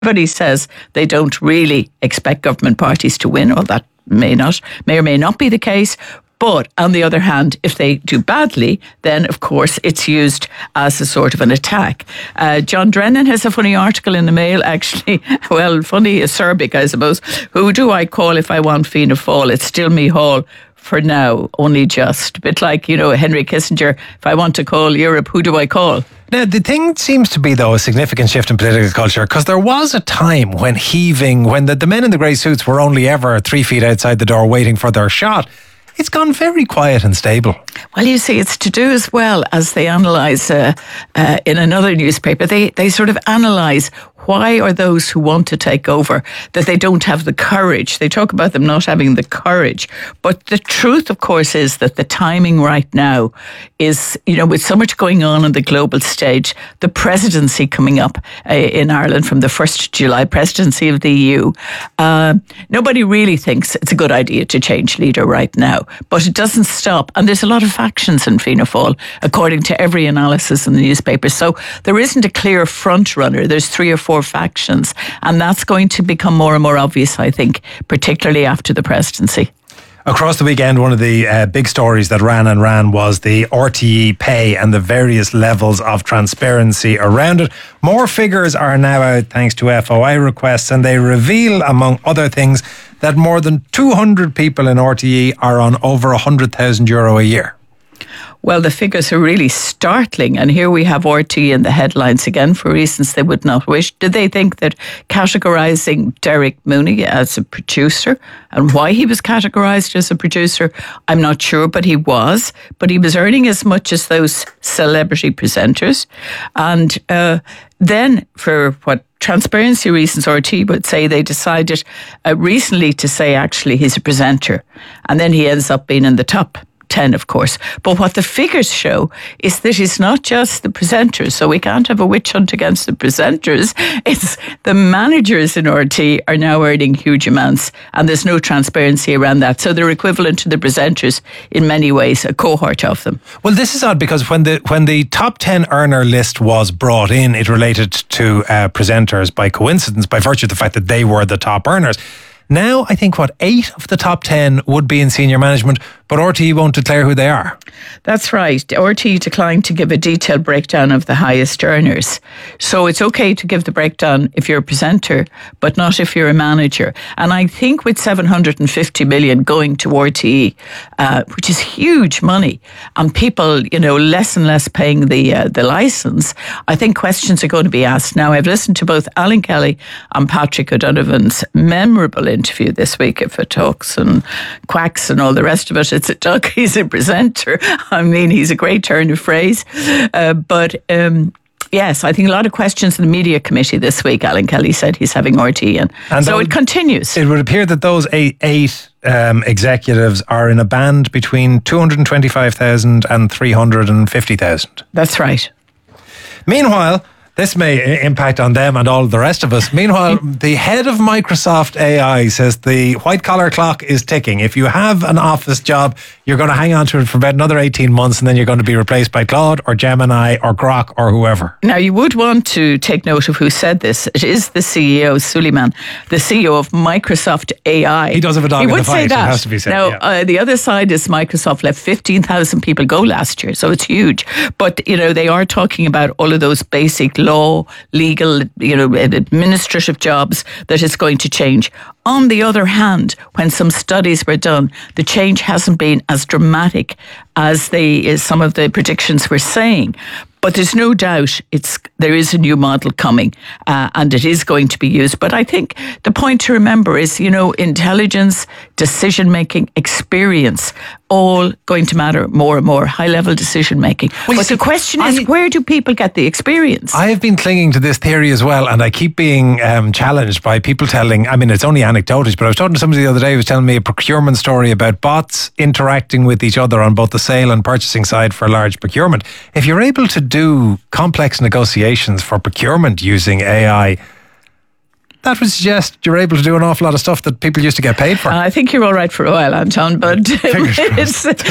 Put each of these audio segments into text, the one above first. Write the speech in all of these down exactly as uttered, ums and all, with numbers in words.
Everybody says they don't really expect government parties to win. Well, that may not, may or may not be the case. But on the other hand, if they do badly, then of course it's used as a sort of an attack. Uh, John Drennan has a funny article in the Mail, actually. Well, funny, acerbic, I suppose. Who do I call if I want Fianna Fáil? It's still Micheál for now, only just. A bit like, you know, Henry Kissinger, if I want to call Europe, who do I call? Now, the thing seems to be, though, a significant shift in political culture, because there was a time when heaving, when the, the men in the grey suits were only ever three feet outside the door waiting for their shot. It's gone very quiet and stable. Well, you see, it's to do as well as they analyse uh, uh, in another newspaper. They they sort of analyse why are those who want to take over that they don't have the courage. They talk about them not having the courage. But the truth, of course, is that the timing right now is, you know, with so much going on on the global stage, the presidency coming up uh, in Ireland from the first of July, presidency of the E U, uh, nobody really thinks it's a good idea to change leader right now. But it doesn't stop. And there's a lot of factions in Fianna Fáil, according to every analysis in the newspapers. So there isn't a clear front runner. There's three or four factions, and that's going to become more and more obvious, I think, particularly after the presidency. Across the weekend, one of the uh, big stories that ran and ran was the R T E pay and the various levels of transparency around it. More figures are now out thanks to F O I requests, and they reveal, among other things, that more than two hundred people in R T E are on over one hundred thousand euro a year. Well, the figures are really startling. And here we have R T E in the headlines again for reasons they would not wish. Did they think that categorising Derek Mooney as a producer, and why he was categorised as a producer, I'm not sure, but he was. But he was earning as much as those celebrity presenters. And uh, then for what transparency reasons, R T E would say they decided uh, recently to say actually he's a presenter. And then he ends up being in the top ten, of course. But what the figures show is that it's not just the presenters. So we can't have a witch hunt against the presenters. It's the managers in R T E are now earning huge amounts, and there's no transparency around that. So they're equivalent to the presenters in many ways, a cohort of them. Well, this is odd because when the when the top ten earner list was brought in, it related to uh, presenters by coincidence, by virtue of the fact that they were the top earners. Now, I think, what, eight of the top ten would be in senior management, but R T E won't declare who they are. That's right. R T E declined to give a detailed breakdown of the highest earners. So it's okay to give the breakdown if you're a presenter, but not if you're a manager. And I think with seven hundred fifty million going to R T E, uh, which is huge money, and people, you know, less and less paying the uh, the licence, I think questions are going to be asked. Now, I've listened to both Alan Kelly and Patrick O'Donovan's memorable interview this week, if it talks and quacks and all the rest of it. It's a duck. He's a presenter. I mean, he's a great turn of phrase. Uh, but um, yes, I think a lot of questions in the media committee this week. Alan Kelly said he's having R T E, and, and so it continues. It would appear that those eight, eight um, executives are in a band between two hundred twenty-five thousand and three hundred fifty thousand. That's right. Meanwhile, this may impact on them and all the rest of us. Meanwhile, the head of Microsoft A I says the white-collar clock is ticking. If you have an office job, you're going to hang on to it for about another eighteen months, and then you're going to be replaced by Claude or Gemini or Grok or whoever. Now, you would want to take note of who said this. It is the C E O, Suleiman, the C E O of Microsoft A I. He does have a dog he in would the fight, say that. It has to be said. Now, yeah. uh, the other side is Microsoft let fifteen thousand people go last year, so it's huge. But, you know, they are talking about all of those basic law, legal, you know, administrative jobs that it's going to change. On the other hand, when some studies were done, the change hasn't been as dramatic as they, as some of the predictions were saying. But there's no doubt it's there is a new model coming uh, and it is going to be used. But I think the point to remember is, you know, intelligence, decision-making, experience, all going to matter more and more, high-level decision-making. Well, but see, the question is, I, where do people get the experience? I have been clinging to this theory as well, and I keep being um, challenged by people telling, I mean, it's only anecdotal, but I was talking to somebody the other day who was telling me a procurement story about bots interacting with each other on both the sale and purchasing side for large procurement. If you're able to do complex negotiations for procurement using A I, that would suggest you're able to do an awful lot of stuff that people used to get paid for. Uh, I think you're all right for a while, Anton, but it's, no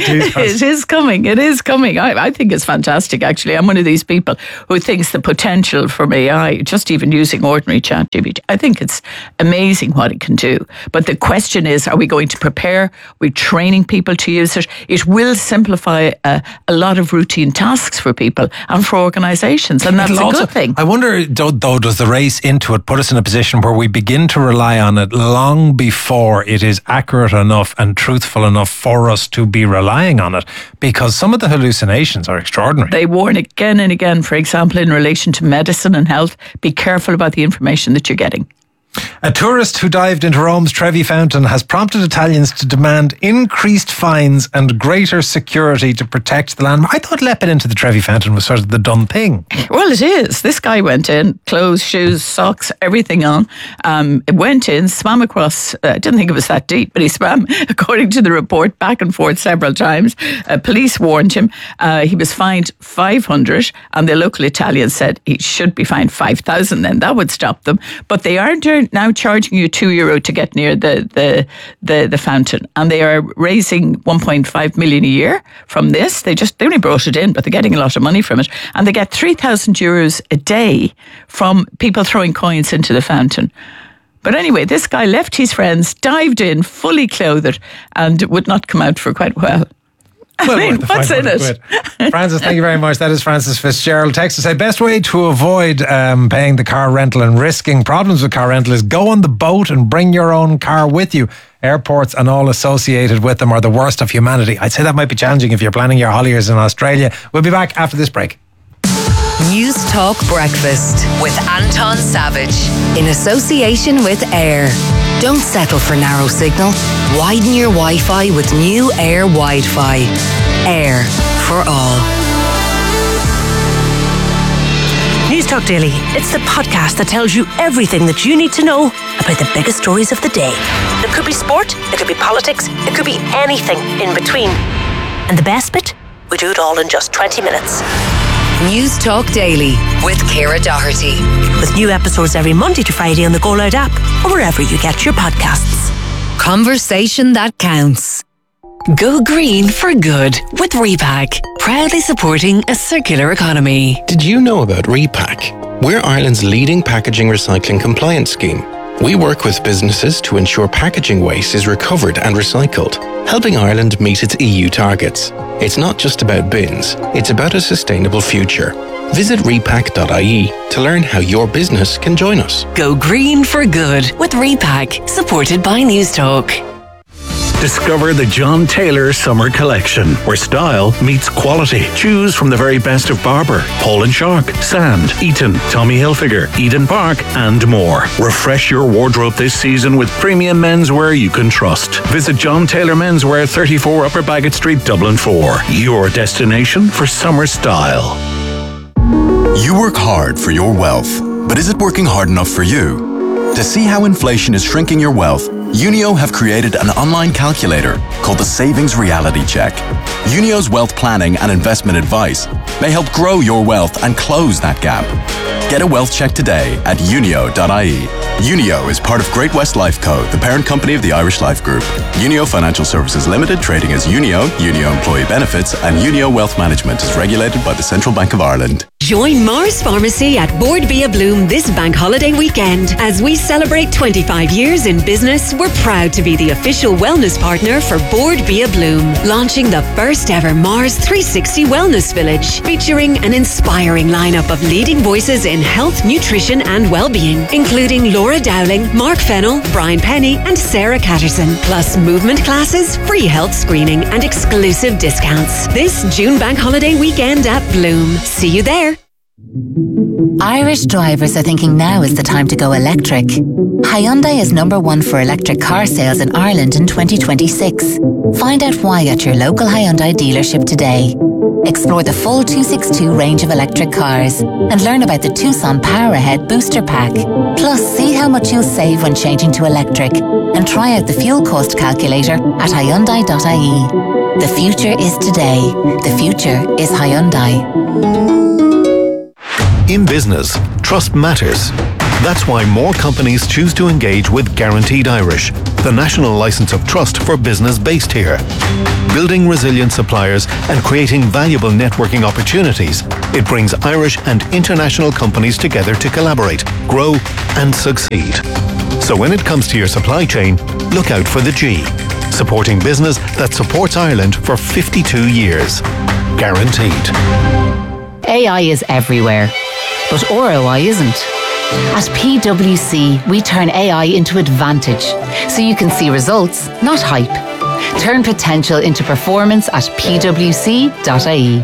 it is coming. It is coming. I, I think it's fantastic, actually. I'm one of these people who thinks the potential from A I, just even using ordinary ChatGPT, I think it's amazing what it can do. But the question is, are we going to prepare? We're training people to use it. It will simplify a, a lot of routine tasks for people and for organisations, and that's It'll a also, good thing. I wonder, though, though, does the race into it put us in a position where we begin to rely on it long before it is accurate enough and truthful enough for us to be relying on it? Because some of the hallucinations are extraordinary. They warn again and again, for example, in relation to medicine and health, be careful about the information that you're getting. A tourist who dived into Rome's Trevi Fountain has prompted Italians to demand increased fines and greater security to protect the landmark. I thought leaping into the Trevi Fountain was sort of the done thing. Well, it is. This guy went in, clothes, shoes, socks, everything on. Um, it went in, swam across. Uh, I didn't think it was that deep, but he swam, according to the report, back and forth several times. Uh, police warned him. Uh, he was fined five hundred, and the local Italians said he should be fined five thousand. Then that would stop them. But they aren't now charging you two euro to get near the, the the the fountain, and they are raising one point five million a year from this. They just they only brought it in, but they're getting a lot of money from it, and they get three thousand euros a day from people throwing coins into the fountain. But anyway, this guy left his friends, dived in, fully clothed, and would not come out for quite a while. Well, I mean, what's in it? Francis, thank you very much. That is Francis Fitzgerald. Text to say, best way to avoid um, paying the car rental and risking problems with car rental is go on the boat and bring your own car with you. Airports and all associated with them are the worst of humanity. I'd say that might be challenging if you're planning your holidays in Australia. We'll be back after this break. News Talk Breakfast with Anton Savage in association with Air. Don't settle for narrow signal. Widen your Wi-Fi with new Air Wi-Fi. Air for all. News Talk Daily. It's the podcast that tells you everything that you need to know about the biggest stories of the day. It could be sport, it could be politics, it could be anything in between. And the best bit? We do it all in just twenty minutes. News Talk Daily with Ciara Doherty. With new episodes every Monday to Friday on the Go Loud app or wherever you get your podcasts. Conversation that counts. Go green for good with Repack. Proudly supporting a circular economy. Did you know about Repack? We're Ireland's leading packaging recycling compliance scheme. We work with businesses to ensure packaging waste is recovered and recycled, helping Ireland meet its E U targets. It's not just about bins, it's about a sustainable future. Visit repack dot I E to learn how your business can join us. Go green for good with Repack, supported by News Talk. Discover the John Taylor Summer Collection, where style meets quality. Choose from the very best of Barbour, Paul and Shark, Sand, Eton, Tommy Hilfiger, Eden Park, and more. Refresh your wardrobe this season with premium menswear you can trust. Visit John Taylor Menswear, thirty-four Upper Bagot Street, Dublin four. Your destination for summer style. You work hard for your wealth, but is it working hard enough for you? To see how inflation is shrinking your wealth, Unio have created an online calculator called the Savings Reality Check. Unio's wealth planning and investment advice may help grow your wealth and close that gap. Get a wealth check today at unio dot I E. Unio is part of Great West Life Co., the parent company of the Irish Life Group. Unio Financial Services Limited, trading as Unio, Unio Employee Benefits, and Unio Wealth Management is regulated by the Central Bank of Ireland. Join Mars Pharmacy at Board Bia Bloom this bank holiday weekend. As we celebrate twenty-five years in business, we're proud to be the official wellness partner for Board Bia Bloom, launching the first ever Mars three sixty Wellness Village, featuring an inspiring lineup of leading voices in health, nutrition and well-being, including Laura Dowling, Mark Fennell, Brian Penny and Sarah Catterson, plus movement classes, free health screening and exclusive discounts. This June bank holiday weekend at Bloom. See you there. Irish drivers are thinking now is the time to go electric. Hyundai is number one for electric car sales in Ireland in twenty twenty-six. Find out why at your local Hyundai dealership today. Explore the full two sixty-two range of electric cars and learn about the Tucson Power Ahead Booster Pack. Plus, see how much you'll save when changing to electric and try out the fuel cost calculator at hyundai dot I E. The future is today. The future is Hyundai. In business, trust matters. That's why more companies choose to engage with Guaranteed Irish, the national licence of trust for business based here. Building resilient suppliers and creating valuable networking opportunities, it brings Irish and international companies together to collaborate, grow and succeed. So when it comes to your supply chain, look out for the G, supporting business that supports Ireland for fifty-two years. Guaranteed. A I is everywhere, but R O I isn't. At P W C, we turn A I into advantage, so you can see results, not hype. Turn potential into performance at p w c dot i e.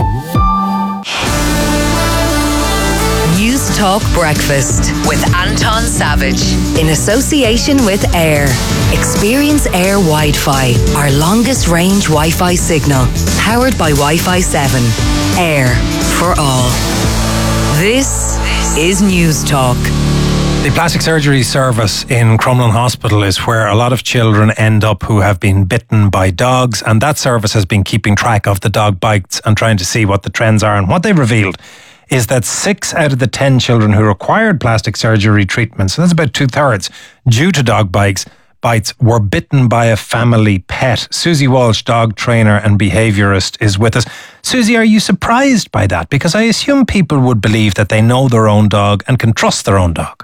News Talk Breakfast with Anton Savage in association with Air. Experience Air Wi-Fi, our longest range Wi-Fi signal, powered by Wi-Fi seven. Air for all. This is News Talk. The plastic surgery service in Crumlin Hospital is where a lot of children end up who have been bitten by dogs, and that service has been keeping track of the dog bites and trying to see what the trends are. And what they revealed is that six out of the ten children who required plastic surgery treatment, so that's about two thirds, due to dog bites, bites were bitten by a family pet. Susie Walsh, dog trainer and behaviourist, is with us. Susie, are you surprised by that? Because I assume people would believe that they know their own dog and can trust their own dog.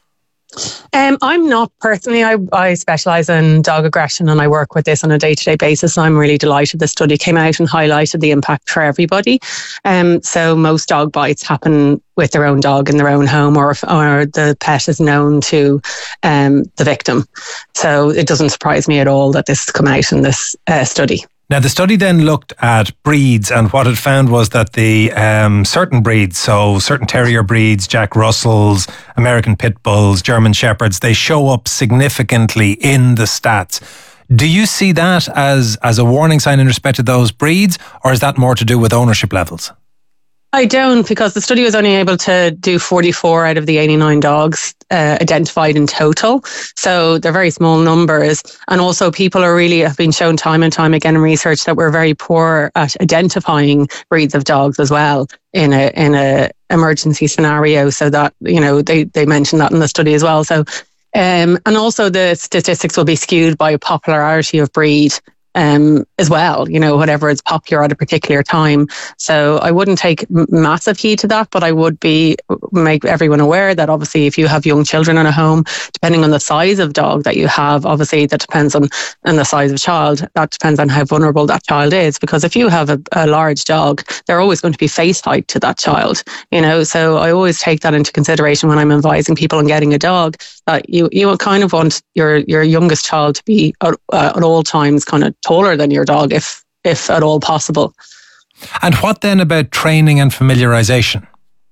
Um, I'm not personally. I, I specialise in dog aggression and I work with this on a day-to-day basis. I'm really delighted the study came out and highlighted the impact for everybody. Um, so most dog bites happen with their own dog in their own home, or if, or the pet is known to um, the victim. So it doesn't surprise me at all that this has come out in this uh, study. Now, the study then looked at breeds, and what it found was that the um, certain breeds, so certain terrier breeds, Jack Russells, American Pit Bulls, German Shepherds, they show up significantly in the stats. Do you see that as, as a warning sign in respect to those breeds, or is that more to do with ownership levels? I don't, because the study was only able to do forty-four out of the eighty-nine dogs uh, identified in total. So they're very small numbers. And also people are really, have been shown time and time again in research that we're very poor at identifying breeds of dogs as well in a in a emergency scenario. So that, you know, they, they mentioned that in the study as well. So, um, and also the statistics will be skewed by popularity of breed. Um, as well, you know, whatever is popular at a particular time. So I wouldn't take m- massive heed to that, but I would be make everyone aware that obviously if you have young children in a home, depending on the size of dog that you have, obviously that depends on, on the size of child, that depends on how vulnerable that child is. Because if you have a, a large dog, they're always going to be face height to that child, you know. So I always take that into consideration when I'm advising people on getting a dog, that you you kind of want your your youngest child to be at, uh, at all times kind of taller than your dog, if if at all possible. And what then about training and familiarisation?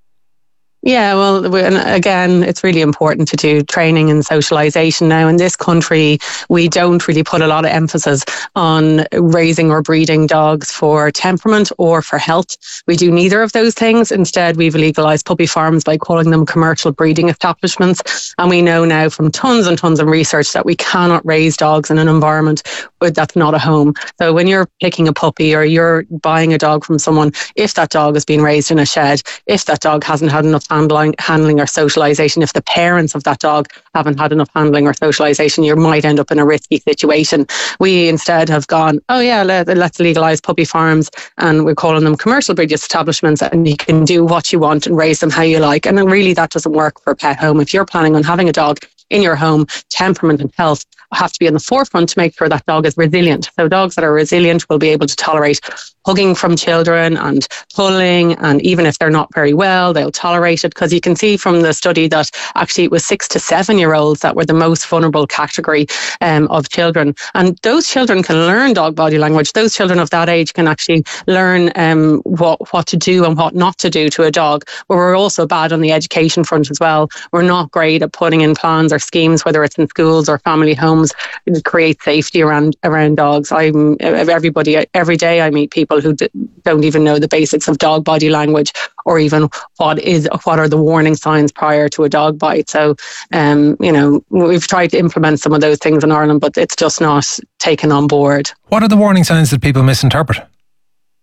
Yeah, well, and again, it's really important to do training and socialisation. Now, in this country, we don't really put a lot of emphasis on raising or breeding dogs for temperament or for health. We do neither of those things. Instead, we've legalised puppy farms by calling them commercial breeding establishments. And we know now from tons and tons of research that we cannot raise dogs in an environment where that's not a home. So when you're picking a puppy or you're buying a dog from someone, if that dog has been raised in a shed, if that dog hasn't had enough handling, handling or socialisation, if the parents of that dog haven't had enough handling or socialisation, you might end up in a risky situation. We instead have gone, oh yeah, let, let's legalise puppy farms, and we're calling them commercial breed establishments, and you can do what you want and raise them how you like. And really that doesn't work for a pet home. If you're planning on having a dog in your home, temperament and health have to be in the forefront to make sure that dog is resilient. So dogs that are resilient will be able to tolerate hugging from children and pulling, and even if they're not very well, they'll tolerate it, because you can see from the study that actually it was six to seven year olds that were the most vulnerable category um, of children. And those children can learn dog body language. Those children of that age can actually learn um, what, what to do and what not to do to a dog. But we're also bad on the education front as well. We're not great at putting in plans or schemes, whether it's in schools or family homes, to create safety around around dogs. I'm everybody every day I meet people who d- don't even know the basics of dog body language, or even what is what are the warning signs prior to a dog bite. So, um, you know, we've tried to implement some of those things in Ireland, but it's just not taken on board. What are the warning signs that people misinterpret?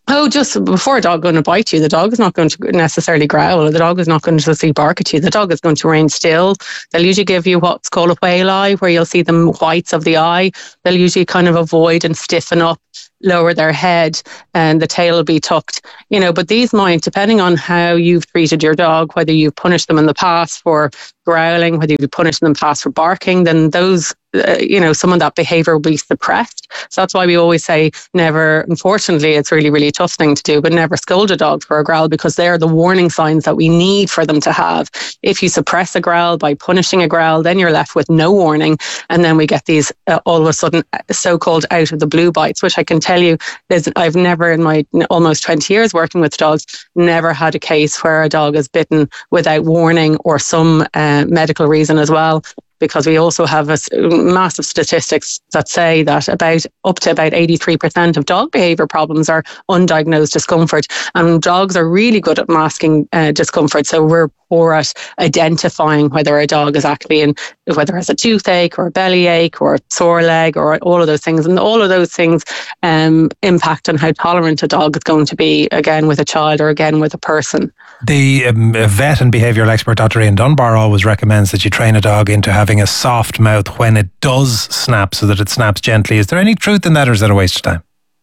Oh, just before a dog going to bite you, the dog is not going to necessarily growl. The dog is not going to see bark at you. The dog is going to remain still. They'll usually give you what's called a whale eye, where you'll see the whites of the eye. They'll usually kind of avoid and stiffen up, lower their head, and the tail will be tucked. You know, but these might, depending on how you've treated your dog, whether you've punished them in the past for growling, whether you've punished them in the past for barking, then those, uh, you know, some of that behaviour will be suppressed. So that's why we always say never, unfortunately, it's really, really tough thing to do, but never scold a dog for a growl, because they're the warning signs that we need for them to have. If you suppress a growl by punishing a growl, then you're left with no warning. And then we get these uh, all of a sudden so-called out of the blue bites, which I can tell you, there's, I've never in my almost twenty years working with dogs, never had a case where a dog is bitten without warning or some uh, medical reason as well. Because we also have a massive statistics that say that about up to about eighty-three percent of dog behaviour problems are undiagnosed discomfort, and dogs are really good at masking uh, discomfort. So we're poor at identifying whether a dog is actually in, whether it has a toothache or a bellyache or a sore leg or all of those things, and all of those things um, impact on how tolerant a dog is going to be, again with a child or again with a person. The um, vet and behavioural expert Doctor Ian Dunbar always recommends that you train a dog into having a soft mouth when it does snap, so that it snaps gently. Is there any truth in that, or is that a waste of time?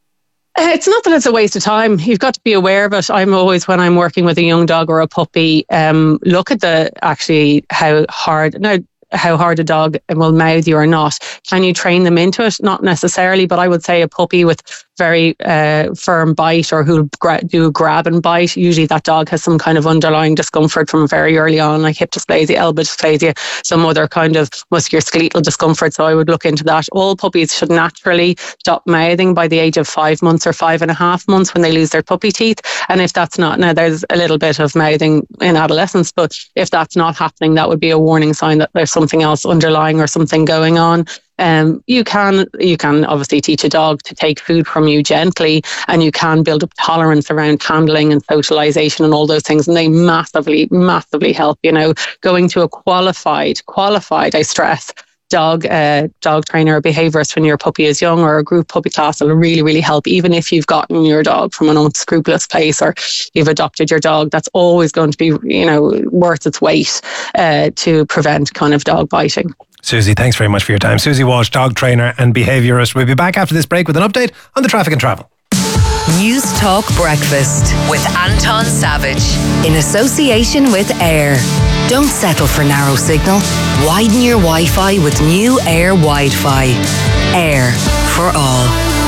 Uh, it's not that it's a waste of time. You've got to be aware of it. I'm always, when I'm working with a young dog or a puppy, um, look at the actually how hard. Now, how hard a dog will mouth you or not. Can you train them into it? Not necessarily, but I would say a puppy with very uh, firm bite, or who'll gra- do grab and bite, usually that dog has some kind of underlying discomfort from very early on, like hip dysplasia, elbow dysplasia, some other kind of musculoskeletal discomfort. So I would look into that. All puppies should naturally stop mouthing by the age of five months or five and a half months when they lose their puppy teeth. And if that's not, now there's a little bit of mouthing in adolescence, but if that's not happening, that would be a warning sign that there's something else underlying or something going on. Um, you can you can obviously teach a dog to take food from you gently, and you can build up tolerance around handling and socialization and all those things, and they massively, massively help. You know, going to a qualified, qualified, I stress, dog uh, dog trainer or behaviourist when your puppy is young, or a group puppy class will really, really help. Even if you've gotten your dog from an unscrupulous place, or you've adopted your dog, that's always going to be, you know, worth its weight uh, to prevent kind of dog biting. Susie, thanks very much for your time. Susie Walsh, dog trainer and behaviourist. We'll be back after this break with an update on the traffic and travel. News Talk Breakfast with Anton Savage in association with Air. Don't settle for narrow signal. Widen your Wi-Fi with new Air Wi-Fi. Air for all.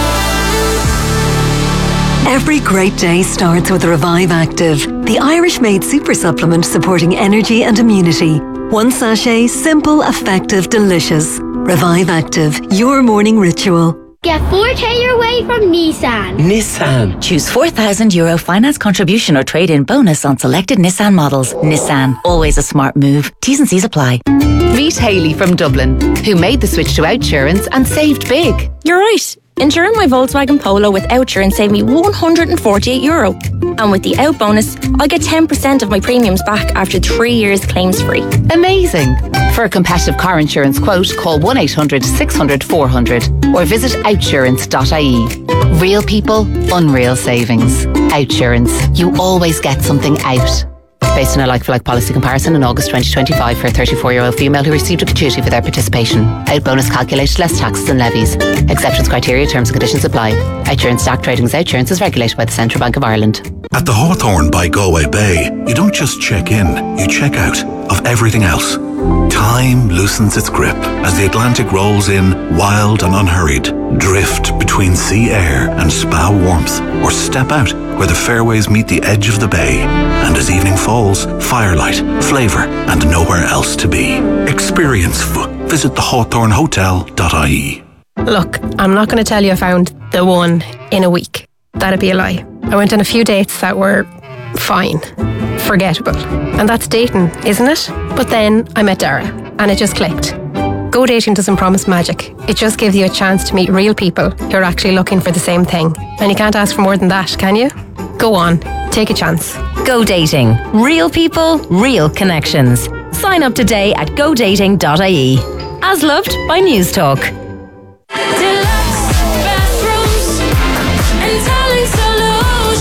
Every great day starts with Revive Active, the Irish-made super supplement supporting energy and immunity. One sachet, simple, effective, delicious. Revive Active, your morning ritual. Get four K your way from Nissan. Nissan. Choose four thousand euro finance contribution or trade-in bonus on selected Nissan models. Nissan, always a smart move. T's and C's apply. Meet Hayley from Dublin, who made the switch to Outsurance and saved big. You're right. Insuring my Volkswagen Polo with Outsurance saved me one hundred forty-eight euro. And with the Out bonus, I get ten percent of my premiums back after three years claims free. Amazing. For a competitive car insurance quote, call one eight hundred six hundred four hundred or visit outsurance dot I E. Real people, unreal savings. Outsurance. You always get something out. Based on a like-for-like policy comparison in August twenty twenty-five for a thirty-four-year-old female who received a gratuity for their participation. Out bonus calculated less taxes and levies. Acceptance criteria, terms and conditions apply. Outsurance Stock Trading's Outsurance is regulated by the Central Bank of Ireland. At the Hawthorn by Galway Bay, you don't just check in, you check out of everything else. Time loosens its grip as the Atlantic rolls in, wild and unhurried. Drift between sea air and spa warmth, or step out where the fairways meet the edge of the bay. And as evening falls, firelight, flavour, and nowhere else to be. Experience F- Visit the hawthorn hotel dot I E. Look, I'm not going to tell you I found the one in a week. That'd be a lie. I went on a few dates that were fine, forgettable. And that's dating, isn't it? But then I met Dara, and it just clicked. Go Dating doesn't promise magic. It just gives you a chance to meet real people who are actually looking for the same thing. And you can't ask for more than that, can you? Go on, take a chance. Go Dating. Real people, real connections. Sign up today at go dating dot I E. As loved by News Talk. Deluxe bathrooms and talent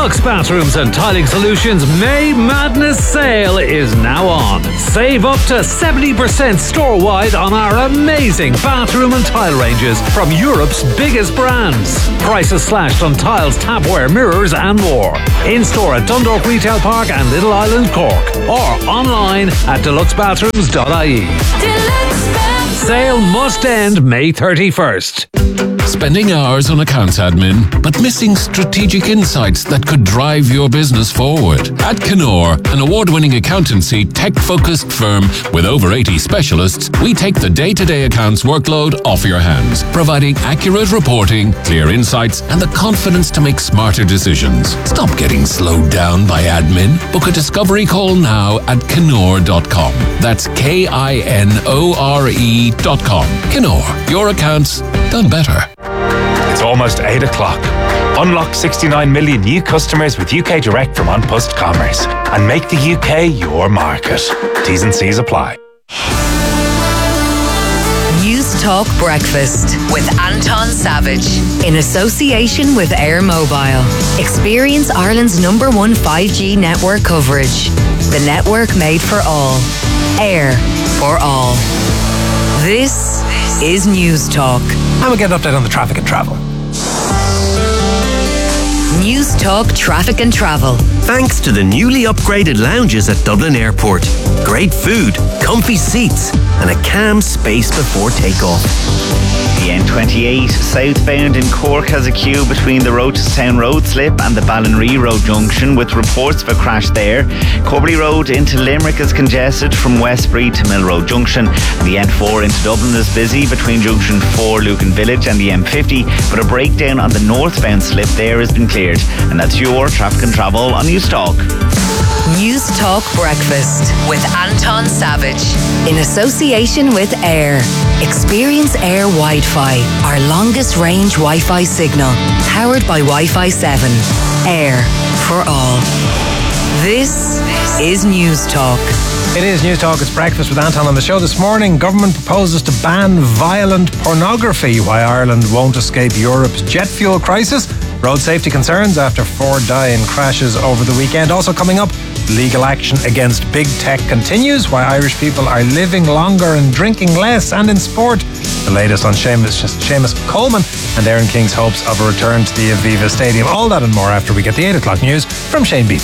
Deluxe Bathrooms and Tiling Solutions May Madness Sale is now on. Save up to seventy percent store-wide on our amazing bathroom and tile ranges from Europe's biggest brands. Prices slashed on tiles, tapware, mirrors and more. In-store at Dundalk Retail Park and Little Island, Cork. Or online at deluxe bathrooms dot I E. Sale must end May thirty-first. Spending hours on accounts admin, but missing strategic insights that could drive your business forward. At Kenor, an award-winning accountancy, tech-focused firm with over eighty specialists, we take the day-to-day accounts workload off your hands, providing accurate reporting, clear insights, and the confidence to make smarter decisions. Stop getting slowed down by admin. Book a discovery call now at Kenor dot com. That's K I N O R E dot com. Kenor, your accounts done better. It's almost eight o'clock. Unlock sixty-nine million new customers with U K Direct from An Post Commerce and make the U K your market. T's and C's apply. News Talk Breakfast with Anton Savage in association with Air Mobile. Experience Ireland's number one five G network coverage. The network made for all. Air for all. This is News Talk. And we'll get an update on the traffic and travel. News Talk Traffic and Travel. Thanks to the newly upgraded lounges at Dublin Airport. Great food, comfy seats, and a calm space before takeoff. The N twenty-eight southbound in Cork has a queue between the Rochestown Road slip and the Ballinree Road junction, with reports of a crash there. Corbally Road into Limerick is congested from Westbury to Mill Road junction, and the N four into Dublin is busy between junction four Lucan Village and the M fifty, but a breakdown on the northbound slip there has been cleared. And that's your traffic and travel on News Talk. News Talk Breakfast with Anton Savage in association with Air. Experience Air Wi-Fi, our longest range Wi-Fi signal, powered by Wi-Fi seven. Air for all. This is News Talk. It is News Talk. It's Breakfast with Anton on the show this morning. Government proposes to ban violent pornography. Why Ireland won't escape Europe's jet fuel crisis. Road safety concerns after four die in crashes over the weekend. Also coming up, legal action against big tech continues. Why Irish people are living longer and drinking less. And in sport, the latest on Seamus, Seamus Coleman and Aaron King's hopes of a return to the Aviva Stadium. All that and more after we get the eight o'clock news from Shane Beattie.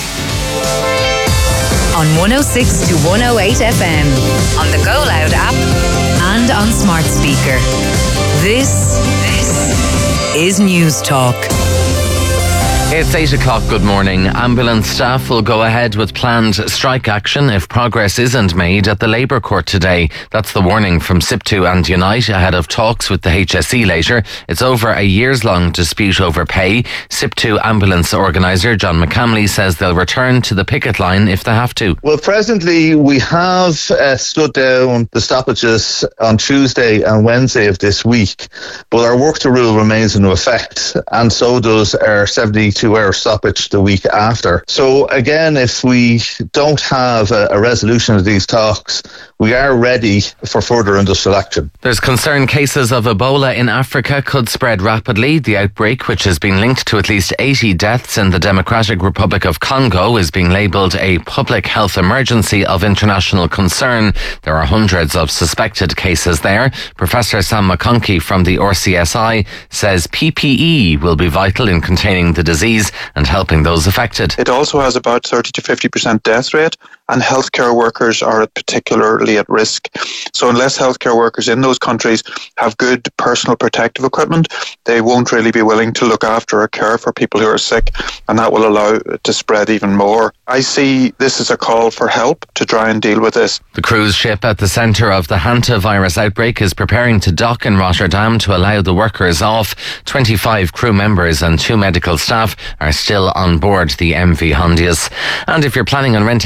On one oh six to one oh eight F M, on the Go Loud app, and on smart speaker. This, this is News Talk. It's eight o'clock, good morning. Ambulance staff will go ahead with planned strike action if progress isn't made at the Labour Court today. That's the warning from SIPTU and Unite ahead of talks with the H S E later. It's over a years long dispute over pay. SIPTU ambulance organiser John McCamley says they'll return to the picket line if they have to. Well, presently we have uh, stood down the stoppages on Tuesday and Wednesday of this week, but our work to rule remains in effect, and so does our seventy-two hour stoppage the week after. So again, if we don't have a, a resolution of these talks, we are ready for further industrial action. There's concern cases of Ebola in Africa could spread rapidly. The outbreak, which has been linked to at least eighty deaths in the Democratic Republic of Congo, is being labelled a public health emergency of international concern. There are hundreds of suspected cases there. Professor Sam McConkey from the R C S I says P P E will be vital in containing the disease and helping those affected. It also has about thirty to fifty percent death rate, and healthcare workers are particularly at risk. So unless healthcare workers in those countries have good personal protective equipment, they won't really be willing to look after or care for people who are sick, and that will allow it to spread even more. I see this as a call for help to try and deal with this. The cruise ship at the centre of the hantavirus outbreak is preparing to dock in Rotterdam to allow the workers off. twenty-five crew members and two medical staff are still on board the M V Hondias. And if you're planning on renting a car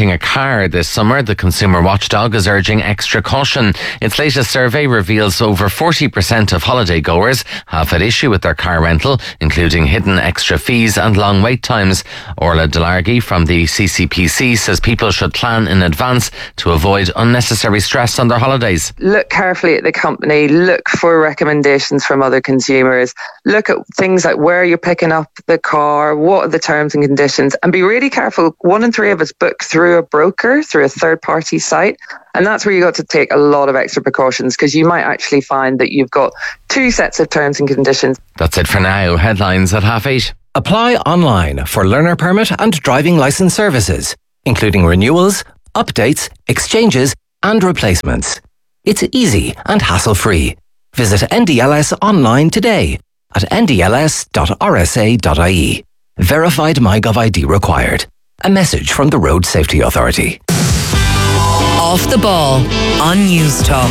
car this summer, the consumer watchdog is urging extra caution. Its latest survey reveals over forty percent of holiday goers have had issue with their car rental, including hidden extra fees and long wait times. Orla Delargy from the C C P C says people should plan in advance to avoid unnecessary stress on their holidays. Look carefully at the company, look for recommendations from other consumers, look at things like where you're picking up the car, what are the terms and conditions, and be really careful. One in three of us book through a broker, through a third party site, and that's where you got to take a lot of extra precautions, because you might actually find that you've got two sets of terms and conditions. That's it for now. Headlines at half eight. Apply online for learner permit and driving licence services, including renewals, updates, exchanges and replacements. It's easy and hassle-free. Visit N D L S online today at n d l s dot r s a dot i e. Verified MyGov I D required. A message from the Road Safety Authority. Off the Ball on News Talk.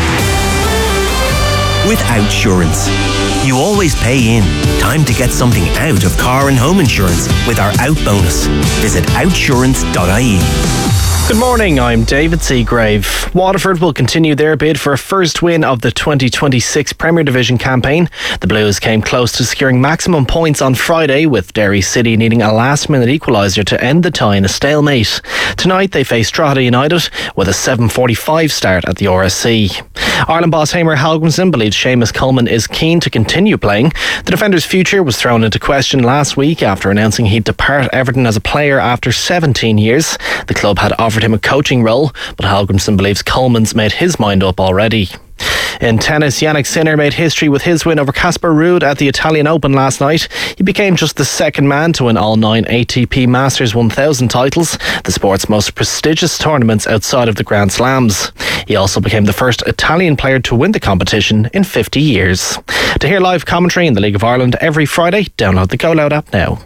With Outsurance, you always pay in. Time to get something out of car and home insurance with our Out bonus. Visit outsurance dot i e. Good morning, I'm David Seagrave. Waterford will continue their bid for a first win of the twenty twenty-six Premier Division campaign. The Blues came close to securing maximum points on Friday, with Derry City needing a last-minute equaliser to end the tie in a stalemate. Tonight they face Drogheda United with a seven forty-five start at the R S C. Ireland boss Hamer Hallgrimsson believes Seamus Coleman is keen to continue playing. The defender's future was thrown into question last week after announcing he'd depart Everton as a player after seventeen years. The club had offered him a coaching role, but Hallgrimsson believes Coleman's made his mind up already. In tennis, Jannik Sinner made history with his win over Casper Ruud at the Italian Open last night. He became just the second man to win all nine A T P Masters one thousand titles, the sport's most prestigious tournaments outside of the Grand Slams. He also became the first Italian player to win the competition in fifty years. To hear live commentary in the League of Ireland every Friday, download the Go Loud app now.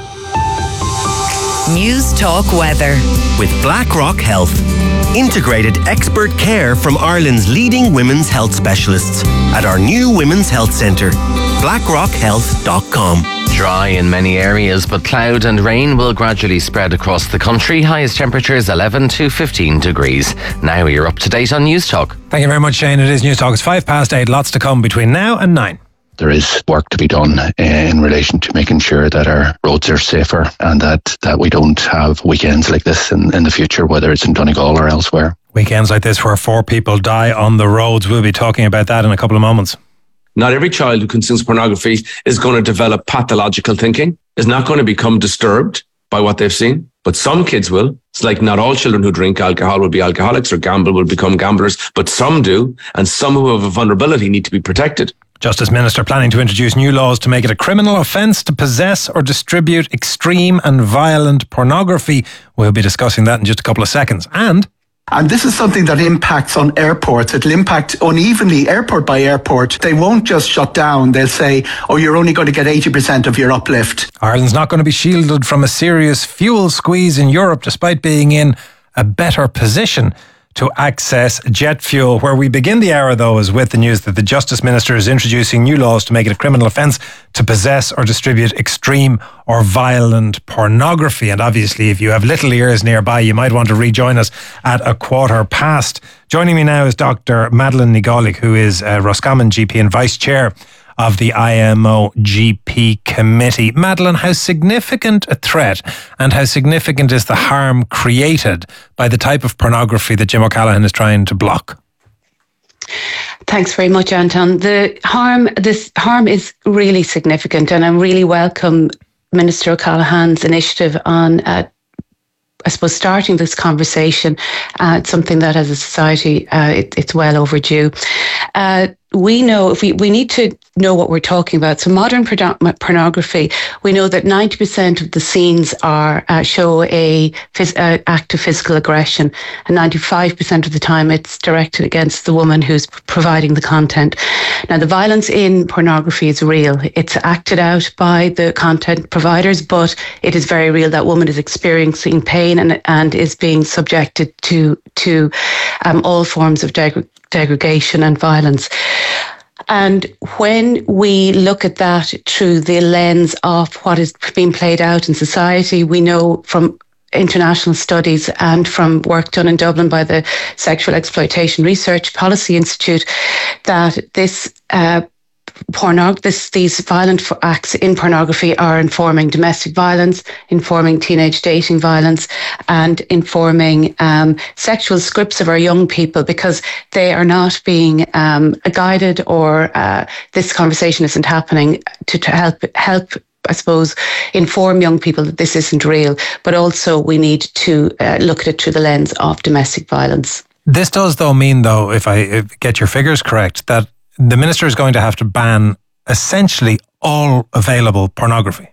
News Talk Weather. With BlackRock Health. Integrated expert care from Ireland's leading women's health specialists at our new Women's Health Centre. blackrock health dot com. Dry in many areas, but cloud and rain will gradually spread across the country. Highest temperatures eleven to fifteen degrees. Now you're up to date on News Talk. Thank you very much, Shane. It is News Talk. It's five past eight. Lots to come between now and nine. There is work to be done in relation to making sure that our roads are safer and that, that we don't have weekends like this in, in the future, whether it's in Donegal or elsewhere. Weekends like this where four people die on the roads. We'll be talking about that in a couple of moments. Not every child who consumes pornography is going to develop pathological thinking, is not going to become disturbed by what they've seen. But some kids will. It's like not all children who drink alcohol will be alcoholics or gamble will become gamblers, but some do, and some who have a vulnerability need to be protected. Justice Minister planning to introduce new laws to make it a criminal offence to possess or distribute extreme and violent pornography. We'll be discussing that in just a couple of seconds. And And this is something that impacts on airports. It'll impact unevenly airport by airport. They won't just shut down. They'll say, oh, you're only going to get eighty percent of your uplift. Ireland's not going to be shielded from a serious fuel squeeze in Europe, despite being in a better position to access jet fuel. Where we begin the hour, though, is with the news that the Justice Minister is introducing new laws to make it a criminal offence to possess or distribute extreme or violent pornography. And obviously, if you have little ears nearby, you might want to rejoin us at a quarter past. Joining me now is Doctor Madeleine Ní Gaulaigh, who is a Roscommon G P and Vice Chair of the I M O G P Committee. Madeleine, how significant a threat and how significant is the harm created by the type of pornography that Jim O'Callaghan is trying to block? Thanks very much, Anton. The harm, this harm is really significant, and I really welcome Minister O'Callaghan's initiative on uh, I suppose starting this conversation. Uh, it's something that as a society, uh, it, it's well overdue. Uh, we know if we, we need to know what we're talking about. So modern porno- pornography, we know that ninety percent of the scenes are uh, show a phys- uh, act of physical aggression, and ninety-five percent of the time it's directed against the woman who's providing the content. Now, the violence in pornography is real. It's acted out by the content providers, but it is very real. That woman is experiencing pain and, and is being subjected to, to um, all forms of deg- degradation and violence. And when we look at that through the lens of what is being played out in society, we know from international studies and from work done in Dublin by the Sexual Exploitation Research Policy Institute that this uh, Pornog- this, these violent acts in pornography are informing domestic violence, informing teenage dating violence, and informing um, sexual scripts of our young people, because they are not being um, guided, or uh, this conversation isn't happening to, to help help. I suppose, inform young people that this isn't real, but also we need to uh, look at it through the lens of domestic violence. This does, though, mean, though, if I if get your figures correct, that the minister is going to have to ban essentially all available pornography.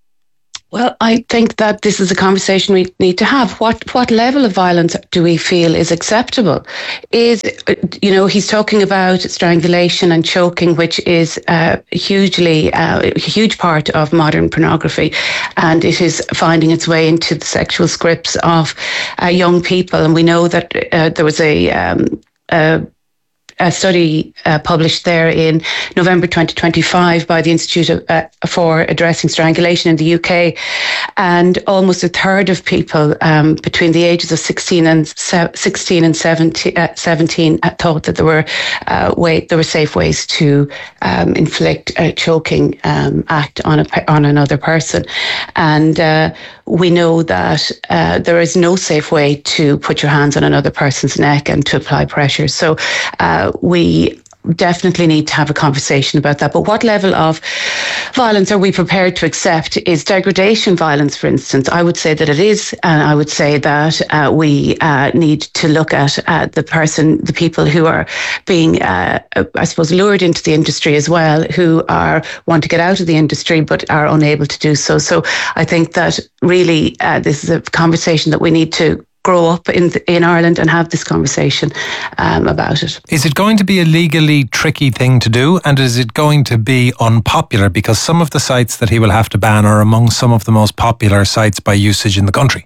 Well, I think that this is a conversation we need to have. What what level of violence do we feel is acceptable? Is, you know, he's talking about strangulation and choking, which is uh, hugely uh, a huge part of modern pornography, and it is finding its way into the sexual scripts of uh, young people. And we know that uh, there was a um, a a study uh, published there in November twenty twenty-five by the Institute of, uh, for Addressing Strangulation in the U K, and almost a third of people um, between the ages of sixteen and sixteen and seventeen, uh, seventeen thought that there were uh, way there were safe ways to um, inflict a choking um, act on a on another person, and uh, we know that uh, there is no safe way to put your hands on another person's neck and to apply pressure. So uh, we definitely need to have a conversation about that. But what level of violence are we prepared to accept? Is degradation violence, for instance? I would say that it is. And I would say that uh, we uh, need to look at uh, the person, the people who are being, uh, I suppose, lured into the industry as well, who are want to get out of the industry but are unable to do so. So I think that really uh, this is a conversation that we need to grow up in in Ireland and have this conversation um, about it. Is it going to be a legally tricky thing to do, and is it going to be unpopular, because some of the sites that he will have to ban are among some of the most popular sites by usage in the country?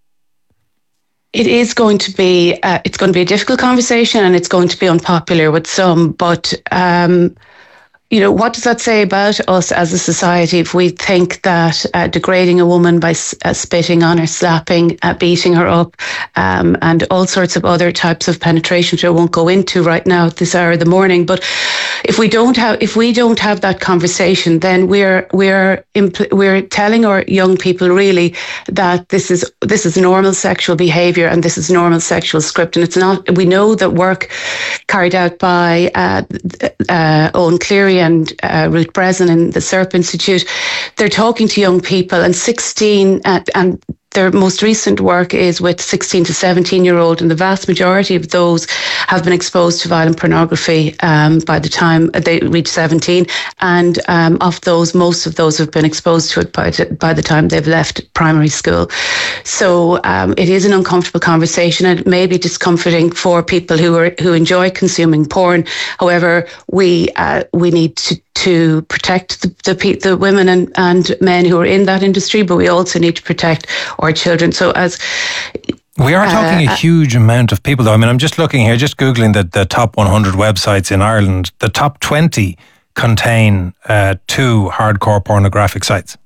It is going to be uh, it's going to be a difficult conversation, and it's going to be unpopular with some, but um, you know, what does that say about us as a society if we think that uh, degrading a woman by uh, spitting on her, slapping, uh, beating her up, um, and all sorts of other types of penetration, which I won't go into right now at this hour of the morning, but if we don't have if we don't have that conversation, then we're we're impl- we're telling our young people really that this is this is normal sexual behaviour and this is normal sexual script, and it's not. We know that work carried out by uh, uh, Owen Cleary and uh, Ruth Breslin in the SERP Institute, they're talking to young people, and sixteen uh, and their most recent work is with sixteen to seventeen year old, and the vast majority of those have been exposed to violent pornography um, by the time they reach seventeen, and um, of those, most of those have been exposed to it by, by the time they've left primary school. So um, it is an uncomfortable conversation, and it may be discomforting for people who are who enjoy consuming porn. However, we uh, we need to to protect the, the the women and, and men who are in that industry, but we also need to protect our children. So as we are talking uh, a huge amount of people, though. I mean, I'm just looking here, just Googling the, the top one hundred websites in Ireland. The top twenty contain uh, two hardcore pornographic sites.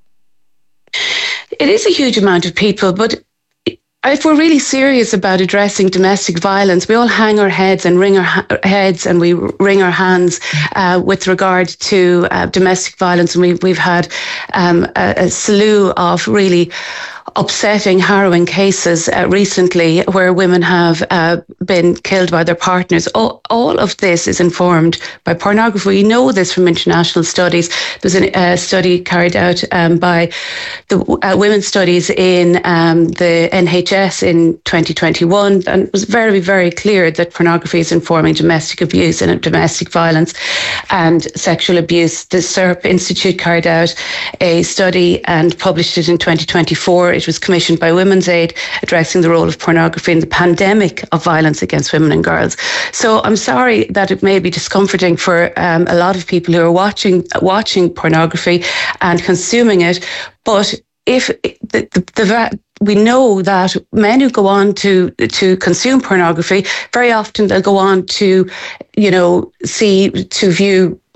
It is a huge amount of people, but if we're really serious about addressing domestic violence, we all hang our heads and wring our ha- heads and we wring our hands uh, with regard to uh, domestic violence. And we, we've had um, a, a slew of really upsetting, harrowing cases uh, recently where women have uh, been killed by their partners. All, all of this is informed by pornography. We know this from international studies. There's a uh, study carried out um, by the uh, Women's Studies in um, the N H S in twenty twenty-one, and it was very, very clear that pornography is informing domestic abuse and domestic violence and sexual abuse. The SERP Institute carried out a study and published it in twenty twenty-four. It was commissioned by Women's Aid, addressing the role of pornography in the pandemic of violence against women and girls. So I'm sorry that it may be discomforting for um, a lot of people who are watching watching pornography and consuming it, but if the, the, the we know that men who go on to to consume pornography, very often they'll go on to, you know, see to view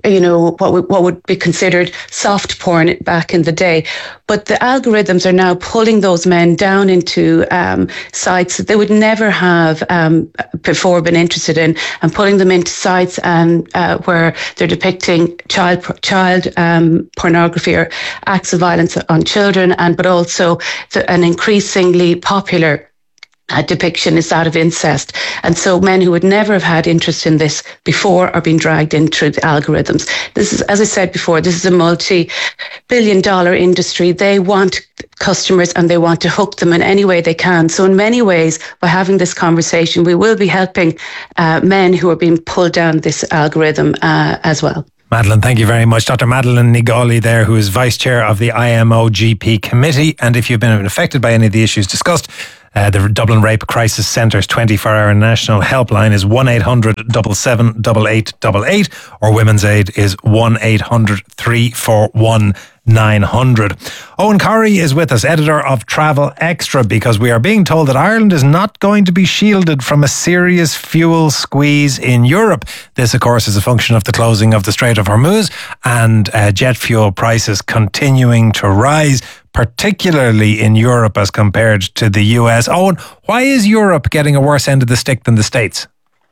you know, what would, what would be considered soft porn back in the day. But the algorithms are now pulling those men down into um, sites that they would never have um, before been interested in, and pulling them into sites and uh, where they're depicting child child um, pornography or acts of violence on children, and but also the, an increasingly popular Uh, depiction is that of incest. And so men who would never have had interest in this before are being dragged in through the algorithms. This is, as I said before, this is a multi-billion dollar industry. They want customers and they want to hook them in any way they can. So in many ways, by having this conversation, we will be helping uh, men who are being pulled down this algorithm uh, as well. Madeleine, thank you very much. Doctor Madeleine Nigali there, who is Vice Chair of the I M O G P Committee. And if you've been affected by any of the issues discussed, Uh, the Dublin Rape Crisis Centre's twenty-four hour national helpline is one eight hundred seven seven eight eight eight eight, or Women's Aid is one eight hundred three four one nine hundred. Owen Corrie is with us, editor of Travel Extra, because we are being told that Ireland is not going to be shielded from a serious fuel squeeze in Europe. This, of course, is a function of the closing of the Strait of Hormuz and uh, jet fuel prices continuing to rise, particularly in Europe as compared to the U S. Owen, why is Europe getting a worse end of the stick than the States?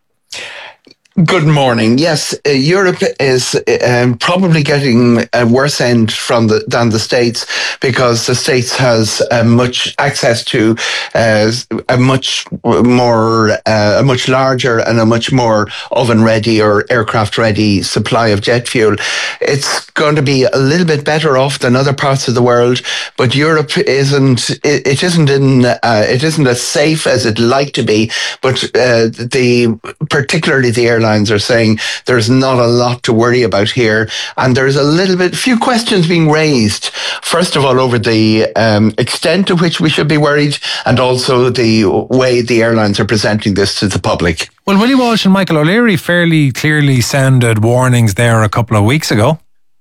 Good morning. Yes, uh, Europe is um, probably getting a worse end from the, than the States, because the States has uh, much access to uh, a much more, uh, a much larger and a much more oven-ready or aircraft-ready supply of jet fuel. It's going to be a little bit better off than other parts of the world, but Europe isn't. It, it isn't in. Uh, it isn't as safe as it'd like to be. But uh, the particularly the airlines are saying there's not a lot to worry about here, and there's a little bit, few questions being raised. First of all, over the um, extent to which we should be worried, and also the way the airlines are presenting this to the public. Well, Willie Walsh and Michael O'Leary fairly clearly sounded warnings there a couple of weeks ago.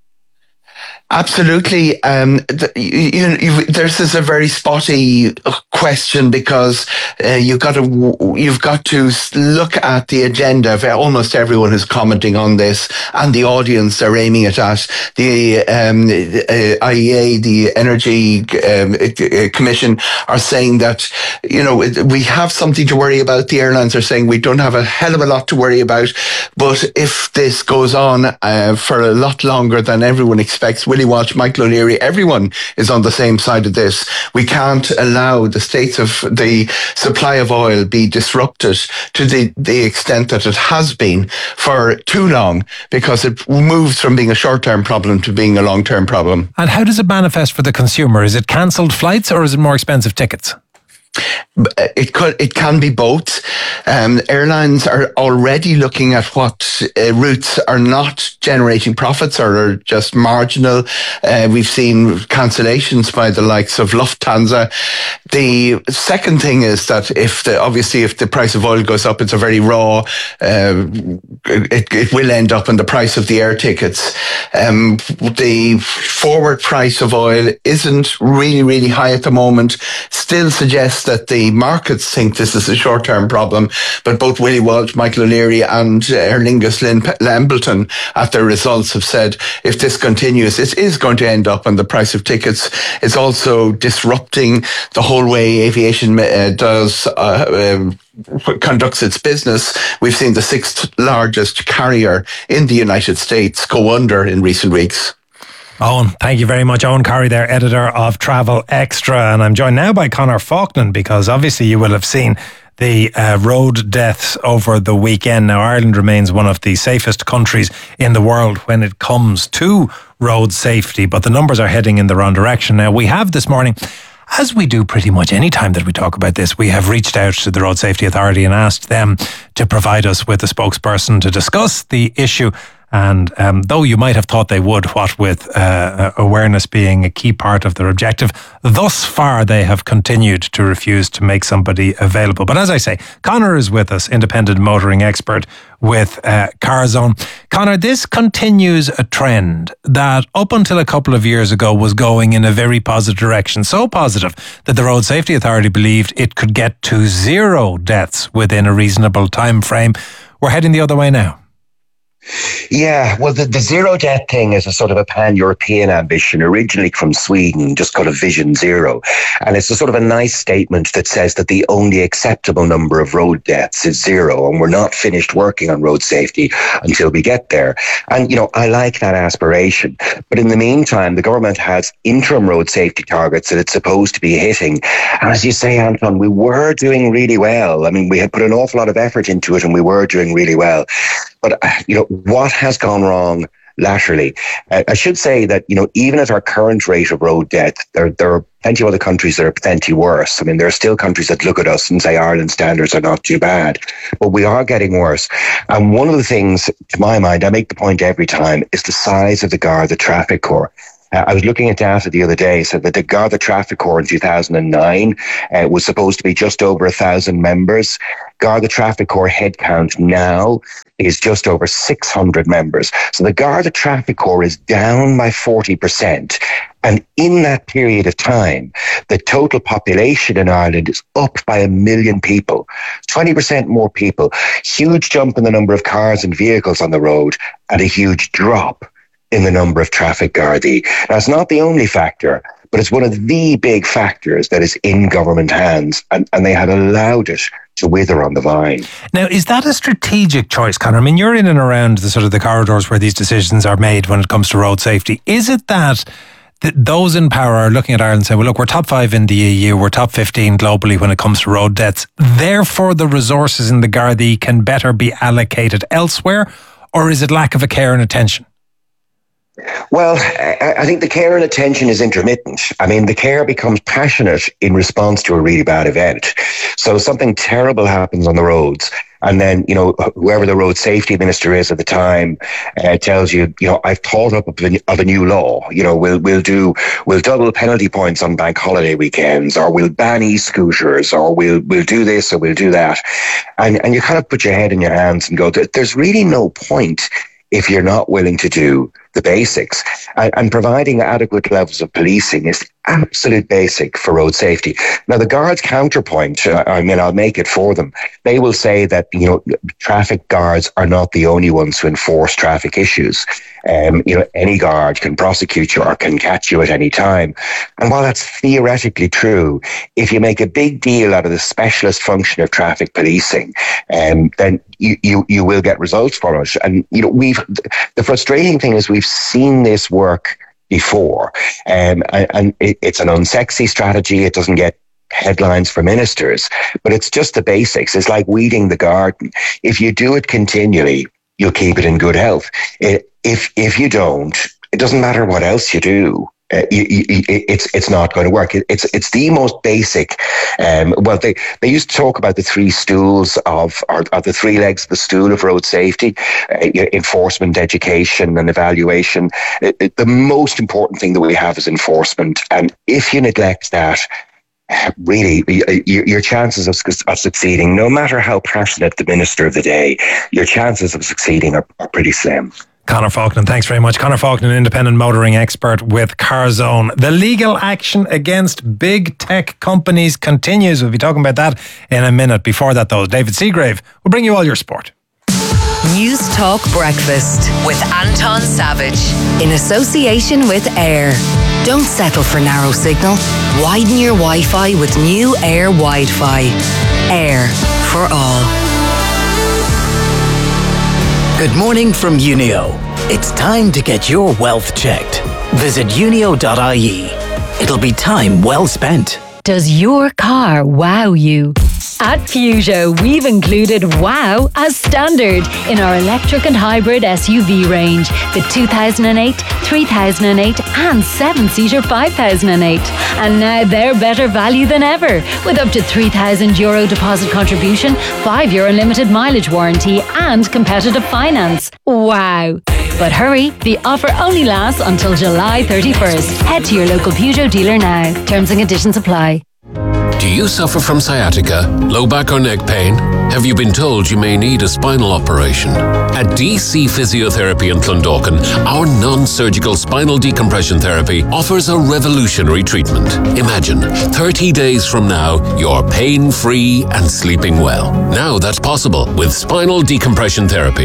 Absolutely. Um, the, you, you, this is a very spotty question, because uh, you've got to you've got to look at the agenda of almost everyone who's commenting on this, and the audience they're aiming it at. The um, uh, I E A, the Energy um, Commission, are saying that, you know, we have something to worry about. The airlines are saying we don't have a hell of a lot to worry about, but if this goes on uh, for a lot longer than everyone expects, Willie Walsh, Michael O'Leary, everyone is on the same side of this. We can't allow the states of the supply of oil be disrupted to the, the extent that it has been for too long, because it moves from being a short-term problem to being a long-term problem. And how does it manifest for the consumer? Is it cancelled flights, or is it more expensive tickets? It could, it can be both. Um, airlines are already looking at what uh, routes are not generating profits or are just marginal. Uh, we've seen cancellations by the likes of Lufthansa. The second thing is that if the, obviously if the price of oil goes up, it's a very raw, uh, it, it will end up in the price of the air tickets. Um, the forward price of oil isn't really, really high at the moment. Still suggests that the markets think this is a short-term problem, but both Willie Walsh, Michael O'Leary and Aer Lingus Lambleton at their results have said if this continues, it is going to end up on the price of tickets. It's also disrupting the whole way aviation uh, does uh, um, conducts its business. We've seen the sixth largest carrier in the United States go under in recent weeks. Owen, thank you very much. Owen Corrie there, editor of Travel Extra. And I'm joined now by Conor Faulkner, because obviously you will have seen the uh, road deaths over the weekend. Now, Ireland remains one of the safest countries in the world when it comes to road safety, but the numbers are heading in the wrong direction. Now, we have this morning, as we do pretty much any time that we talk about this, we have reached out to the Road Safety Authority and asked them to provide us with a spokesperson to discuss the issue. And um, though you might have thought they would, what with uh, awareness being a key part of their objective, thus far they have continued to refuse to make somebody available. But as I say, Conor is with us, independent motoring expert with uh, CarZone. Conor, this continues a trend that up until a couple of years ago was going in a very positive direction. So positive that the Road Safety Authority believed it could get to zero deaths within a reasonable time frame. We're heading the other way now. Yeah, well, the, the zero death thing is a sort of a pan-European ambition, originally from Sweden, just called a Vision Zero. And it's a sort of a nice statement that says that the only acceptable number of road deaths is zero, and we're not finished working on road safety until we get there. And, you know, I like that aspiration. But in the meantime, the government has interim road safety targets that it's supposed to be hitting. And as you say, Anton, we were doing really well. I mean, we had put an awful lot of effort into it, and we were doing really well. But, you know, what has gone wrong laterally? Uh, I should say that, you know, even at our current rate of road death, there, there are plenty of other countries that are plenty worse. I mean, there are still countries that look at us and say Ireland's standards are not too bad, but we are getting worse. And one of the things, to my mind, I make the point every time, is the size of the Garda Traffic Corps. Uh, I was looking at data the other day, said that the Garda Traffic Corps in two thousand nine uh, was supposed to be just over a thousand members. Garda Traffic Corps headcount now is just over six hundred members. So the Garda Traffic Corps is down by forty percent. And in that period of time, the total population in Ireland is up by a million people, twenty percent more people, huge jump in the number of cars and vehicles on the road, and a huge drop in the number of traffic Gardaí. Now, it's not the only factor, but it's one of the big factors that is in government hands, and, and they had allowed it to wither on the vine. Now, is that a strategic choice, Conor? I mean, you're in and around the sort of the corridors where these decisions are made when it comes to road safety. Is it that th- those in power are looking at Ireland and saying, well, look, we're top five in the E U, we're top fifteen globally when it comes to road deaths, therefore the resources in the Gardaí can better be allocated elsewhere? Or is it lack of a care and attention? Well, I think the care and attention is intermittent. I mean, the care becomes passionate in response to a really bad event. So something terrible happens on the roads, and then, you know, whoever the road safety minister is at the time uh, tells you, you know, I've thought up of a, of a new law. You know, we'll we'll do we'll double penalty points on bank holiday weekends, or we'll ban e-scooters, or we'll we'll do this or we'll do that, and and you kind of put your head in your hands and go, there's really no point if you're not willing to do the basics. And, and providing adequate levels of policing is absolute basic for road safety. Now, the Guards' counterpoint, uh, I mean, I'll make it for them. They will say that, you know, traffic guards are not the only ones who enforce traffic issues. Um, you know, any guard can prosecute you or can catch you at any time. And while that's theoretically true, if you make a big deal out of the specialist function of traffic policing, um, then you, you, you will get results for it. And, you know, we've, the frustrating thing is we've seen this work before, um, and, and it, it's an unsexy strategy. It doesn't get headlines for ministers, but it's just the basics. It's like weeding the garden. If you do it continually, you'll keep it in good health. It, if if you don't, it doesn't matter what else you do. Uh, you, you, it's it's not going to work. It, it's it's the most basic. Um, well, they, they used to talk about the three stools of, or, or the three legs of the stool of road safety: uh, enforcement, education, and evaluation. It, it, the most important thing that we have is enforcement, and if you neglect that, really, your chances of, of succeeding, no matter how passionate the minister of the day, your chances of succeeding are, are pretty slim. Conor Faulkner, thanks very much. Conor Faulkner, an independent motoring expert with CarZone. The legal action against big tech companies continues. We'll be talking about that in a minute. Before that, though, David Seagrave will bring you all your sport. News Talk Breakfast with Anton Savage in association with Air. Don't settle for narrow signal. Widen your Wi-Fi with new Air Wi-Fi. Air for all. Good morning from Unio. It's time to get your wealth checked. Visit unio dot I E. It'll be time well spent. Does your car wow you? At Peugeot, we've included wow as standard in our electric and hybrid S U V range. The two thousand eight, three thousand eight and seven-seater five thousand eight. And now they're better value than ever, with up to three thousand euro deposit contribution, five year unlimited mileage warranty and competitive finance. Wow. But hurry, the offer only lasts until July thirty-first. Head to your local Peugeot dealer now. Terms and conditions apply. Do you suffer from sciatica, low back or neck pain? Have you been told you may need a spinal operation? At D C Physiotherapy in Clondalkin, our non-surgical spinal decompression therapy offers a revolutionary treatment. Imagine, thirty days from now, you're pain-free and sleeping well. Now that's possible with spinal decompression therapy.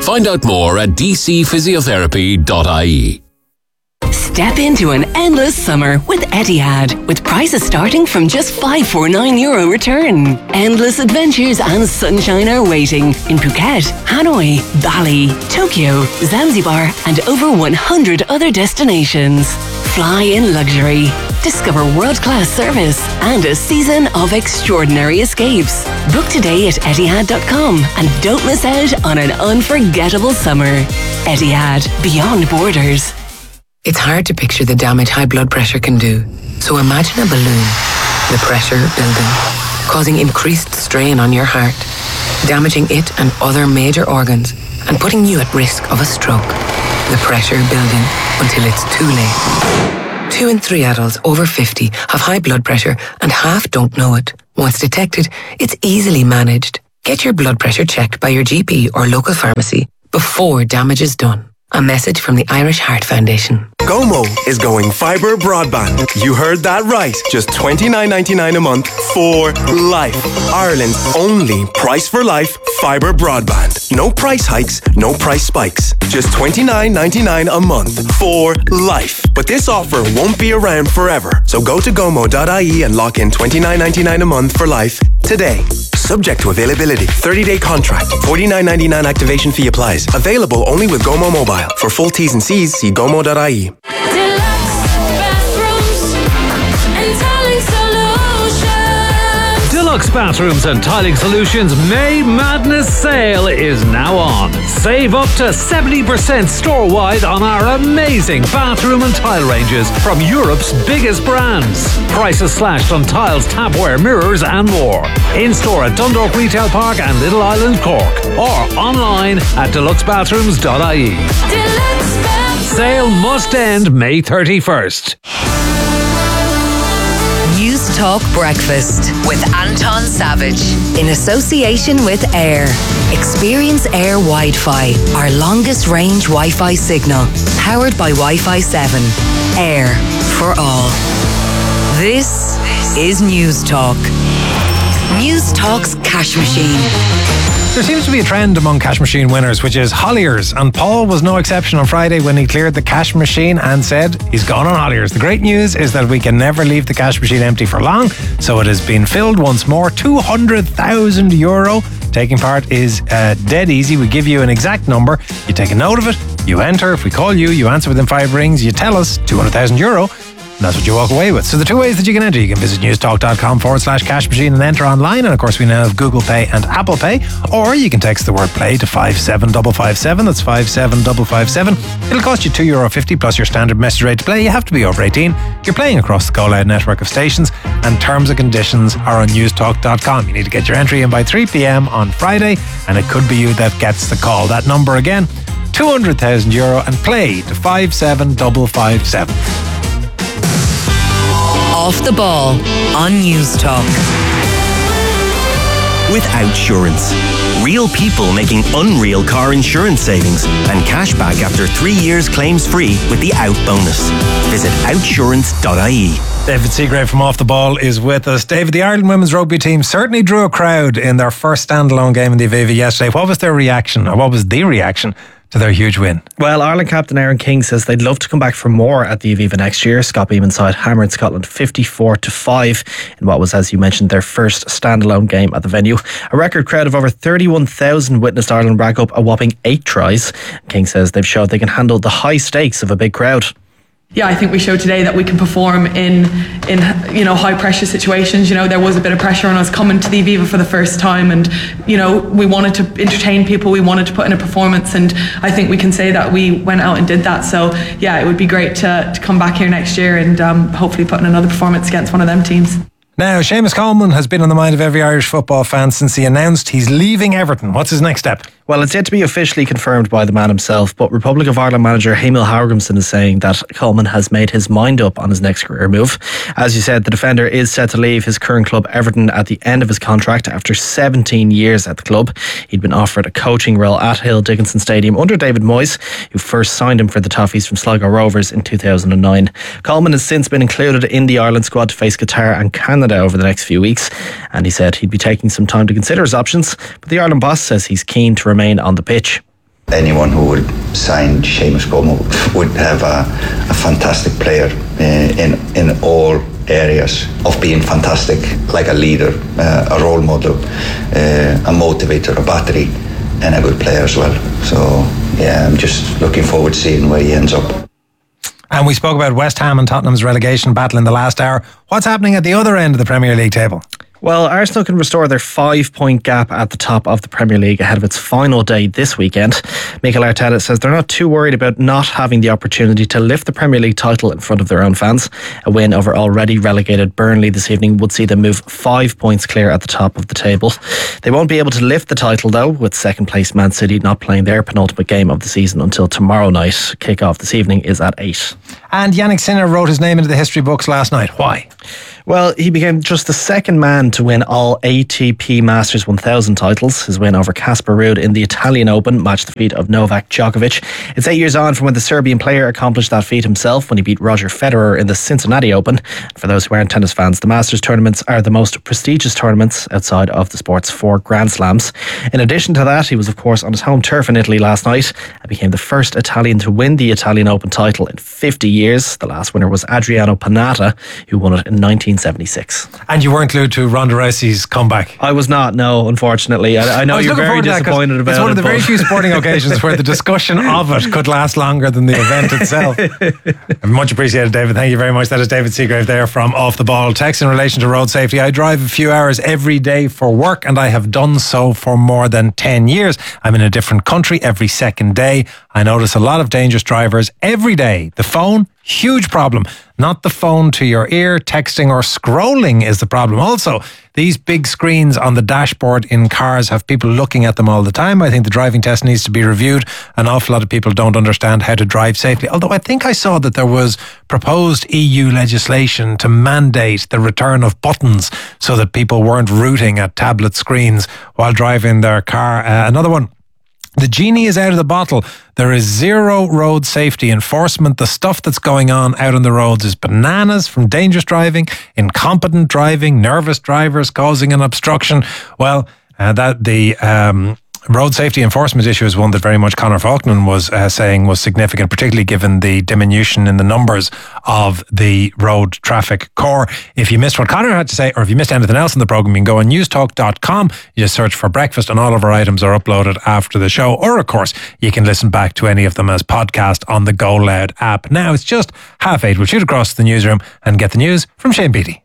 Find out more at d c physiotherapy dot i e. Step into an endless summer with Etihad, with prices starting from just five hundred forty-nine euro return. Endless adventures and sunshine are waiting in Phuket, Hanoi, Bali, Tokyo, Zanzibar, and over one hundred other destinations. Fly in luxury, discover world-class service, and a season of extraordinary escapes. Book today at Etihad dot com and don't miss out on an unforgettable summer. Etihad, beyond borders. It's hard to picture the damage high blood pressure can do. So imagine a balloon, the pressure building, causing increased strain on your heart, damaging it and other major organs, and putting you at risk of a stroke. The pressure building until it's too late. Two in three adults over fifty have high blood pressure and half don't know it. Once detected, it's easily managed. Get your blood pressure checked by your G P or local pharmacy before damage is done. A message from the Irish Heart Foundation. Gomo is going fibre broadband. You heard that right. Just twenty-nine ninety-nine a month for life. Ireland's only price for life fibre broadband. No price hikes, no price spikes. Just twenty-nine ninety-nine a month for life. But this offer won't be around forever. So go to gomo dot i e and lock in twenty-nine ninety-nine a month for life today. Subject to availability. thirty-day contract. forty-nine ninety-nine activation fee applies. Available only with Gomo Mobile. For full T's and C's, see gomo dot i e. Deluxe Bathrooms and Tiling Solutions May Madness Sale is now on. Save up to seventy percent store-wide on our amazing bathroom and tile ranges from Europe's biggest brands. Prices slashed on tiles, tapware, mirrors and more. In-store at Dundalk Retail Park and Little Island, Cork. Or online at deluxe bathrooms dot i e. Sale must end May thirty-first. News Talk Breakfast with Anton Savage in association with Air. Experience Air Wi-Fi, our longest range Wi-Fi signal, powered by Wi-Fi seven. Air for all. This is News Talk. News Talk's Cash Machine. There seems to be a trend among cash machine winners, which is Holliers, and Paul was no exception on Friday when he cleared the cash machine and said he's gone on Holliers. The great news is that we can never leave the cash machine empty for long, so it has been filled once more. two hundred thousand euro. Taking part is uh, dead easy. We give you an exact number, you take a note of it, you enter. If we call you, you answer within five rings, you tell us two hundred thousand euro. And that's what you walk away with. So the two ways that you can enter, you can visit newstalk.com forward slash cash machine and enter online. And of course, we now have Google Pay and Apple Pay. Or you can text the word play to five seven five five seven. That's five seven five five seven. It'll cost you two euro fifty plus your standard message rate to play. You have to be over eighteen. You're playing across the Go Loud network of stations, and terms and conditions are on newstalk dot com. You need to get your entry in by three p.m. on Friday, and it could be you that gets the call. That number again, two hundred thousand euro, and play to five seven five five seven. Off the Ball on News Talk. With Outsurance. Real people making unreal car insurance savings and cash back after three years claims free with the Out bonus. Visit outsurance dot i e. David Seagrave from Off the Ball is with us. David, the Ireland women's rugby team certainly drew a crowd in their first standalone game in the Aviva yesterday. What was their reaction, or what was the reaction to their huge win? Well, Ireland captain Aaron King says they'd love to come back for more at the Aviva next year. Scott Beeman side hammered Scotland fifty-four to five in what was, as you mentioned, their first standalone game at the venue. A record crowd of over thirty-one thousand witnessed Ireland rack up a whopping eight tries. King says they've showed they can handle the high stakes of a big crowd. Yeah, I think we showed today that we can perform in in you know high pressure situations. You know, there was a bit of pressure on us coming to the Aviva for the first time, and you know we wanted to entertain people, we wanted to put in a performance, and I think we can say that we went out and did that. So yeah, it would be great to, to come back here next year and um, hopefully put in another performance against one of them teams. Now, Seamus Coleman has been on the mind of every Irish football fan since he announced he's leaving Everton. What's his next step? Well, it's yet to be officially confirmed by the man himself, but Republic of Ireland manager Hamill Haugermson is saying that Coleman has made his mind up on his next career move. As you said, the defender is set to leave his current club Everton at the end of his contract after seventeen years at the club. He'd been offered a coaching role at Hill Dickinson Stadium under David Moyes, who first signed him for the Toffees from Sligo Rovers in two thousand nine. Coleman has since been included in the Ireland squad to face Qatar and Canada over the next few weeks, and he said he'd be taking some time to consider his options, but the Ireland boss says he's keen to remain on the pitch. anyone who would sign Seamus Coleman would have a, a fantastic player uh, in in all areas of being fantastic, like a leader, uh, a role model, uh, a motivator, a battery, and a good player as well. So yeah, I'm just looking forward to seeing where he ends up. And we spoke about West Ham and Tottenham's relegation battle in the last hour. What's happening at the other end of the Premier League table? Well, Arsenal can restore their five-point gap at the top of the Premier League ahead of its final day this weekend. Mikel Arteta says they're not too worried about not having the opportunity to lift the Premier League title in front of their own fans. A win over already relegated Burnley this evening would see them move five points clear at the top of the table. They won't be able to lift the title, though, with second-place Man City not playing their penultimate game of the season until tomorrow night. Kick-off this evening is at eight. And Yannick Sinner wrote his name into the history books last night. Why? Well, he became just the second man to win all A T P Masters one thousand titles. His win over Casper Ruud in the Italian Open matched the feat of Novak Djokovic. It's eight years on from when the Serbian player accomplished that feat himself when he beat Roger Federer in the Cincinnati Open. For those who aren't tennis fans, the Masters tournaments are the most prestigious tournaments outside of the sport's four Grand Slams. In addition to that, he was of course on his home turf in Italy last night and became the first Italian to win the Italian Open title in fifty years. The last winner was Adriano Panatta, who won it in nineteen seventy-six. And you weren't glued to Ronda Rousey's comeback? I was not, no, unfortunately. I, I know I you're very disappointed about it. It's one of the very few sporting occasions where the discussion of it could last longer than the event itself. Much appreciated, David. Thank you very much. That is David Seagrave there from Off the Ball. Text in relation to road safety. I drive a few hours every day for work and I have done so for more than ten years. I'm in a different country every second day. I notice a lot of dangerous drivers every day. The phone, huge problem. Not the phone to your ear, texting or scrolling is the problem. Also, these big screens on the dashboard in cars have people looking at them all the time. I think the driving test needs to be reviewed. An awful lot of people don't understand how to drive safely. Although I think I saw that there was proposed E U legislation to mandate the return of buttons so that people weren't rooting at tablet screens while driving their car. Uh, another one. The genie is out of the bottle. There is zero road safety enforcement. The stuff that's going on out on the roads is bananas, from dangerous driving, incompetent driving, nervous drivers causing an obstruction. Well, uh, that the um, road safety enforcement issue is one that very much Conor Faulkner was uh, saying was significant, particularly given the diminution in the numbers of the road traffic corps. If you missed what Conor had to say, or if you missed anything else in the programme, you can go on newstalk dot com. You just search for breakfast and all of our items are uploaded after the show. Or, of course, you can listen back to any of them as podcast on the Go Loud app. Now, it's just half eight. We'll shoot across to the newsroom and get the news from Shane Beattie.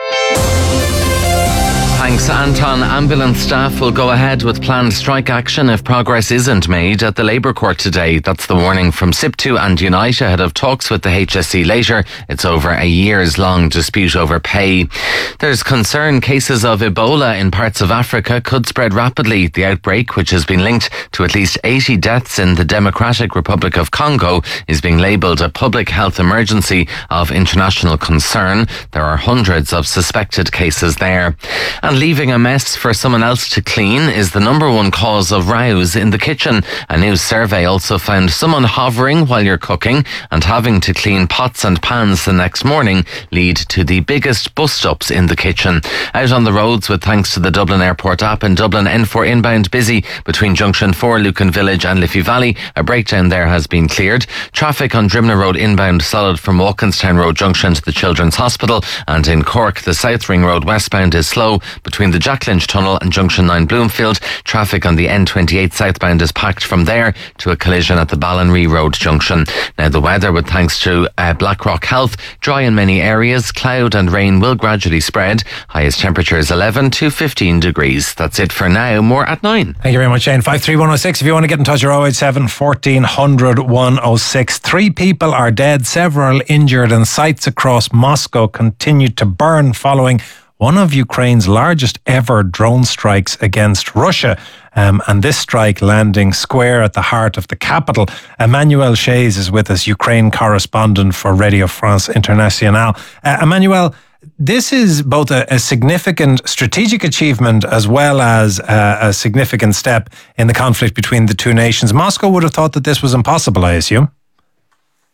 Thanks, Anton. Ambulance staff will go ahead with planned strike action if progress isn't made at the Labour Court today. That's the warning from SIPTU and Unite ahead of talks with the H S C later. It's over a year's long dispute over pay. There's concern cases of Ebola in parts of Africa could spread rapidly. The outbreak, which has been linked to at least eighty deaths in the Democratic Republic of Congo, is being labelled a public health emergency of international concern. There are hundreds of suspected cases there. And leaving a mess for someone else to clean is the number one cause of rows in the kitchen. A new survey also found someone hovering while you're cooking and having to clean pots and pans the next morning lead to the biggest bust-ups in the kitchen. Out on the roads with thanks to the Dublin Airport app in Dublin, N four inbound busy between Junction four, Lucan Village and Liffey Valley. A breakdown there has been cleared. Traffic on Drimna Road inbound solid from Walkinstown Road Junction to the Children's Hospital, and in Cork the South Ring Road westbound is slow between the Jack Lynch Tunnel and Junction nine Bloomfield. Traffic on the N twenty-eight southbound is packed from there to a collision at the Ballinree Road Junction. Now the weather, with thanks to uh, Blackrock Health, dry in many areas. Cloud and rain will gradually spread. Highest temperature is eleven to fifteen degrees. That's it for now. More at nine. Thank you very much, Shane. five three one oh six if you want to get in touch. You're oh eight seven, fourteen hundred, one oh six. Three people are dead, several injured, and sites across Moscow continue to burn following one of Ukraine's largest ever drone strikes against Russia. Um, and this strike landing square at the heart of the capital. Emmanuel Shays is with us, Ukraine correspondent for Radio France Internationale. Uh, Emmanuel, this is both a, a significant strategic achievement as well as a, a significant step in the conflict between the two nations. Moscow would have thought that this was impossible, I assume.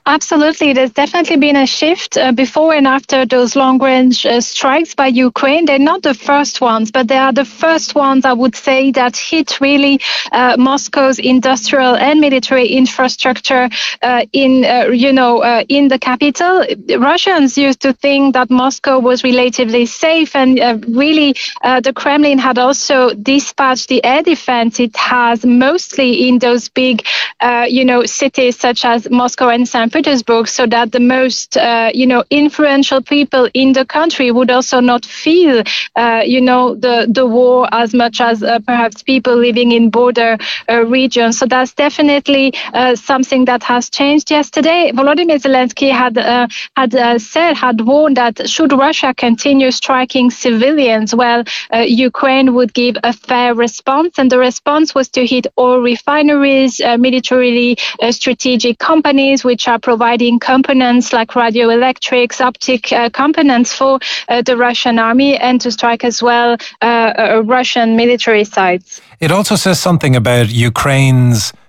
Absolutely. There's definitely been a shift uh, before and after those long-range uh, strikes by Ukraine. They're not the first ones, but they are the first ones, I would say, that hit really uh, Moscow's industrial and military infrastructure uh, in, uh, you know, uh, in the capital. Russians used to think that Moscow was relatively safe, and uh, really uh, the Kremlin had also dispatched the air defense it has mostly in those big, uh, you know, cities such as Moscow and Saint Petersburg, so that the most, uh, you know, influential people in the country would also not feel, uh, you know, the, the war as much as uh, perhaps people living in border uh, regions. So that's definitely uh, something that has changed yesterday. Volodymyr Zelensky had uh, had uh, said, had warned that should Russia continue striking civilians, well, uh, Ukraine would give a fair response. And the response was to hit oil refineries, uh, militarily uh, strategic companies, which are providing components like radioelectrics, optic uh, components for uh, the Russian army, and to strike as well uh, uh, Russian military sites. It also says something about Ukraine's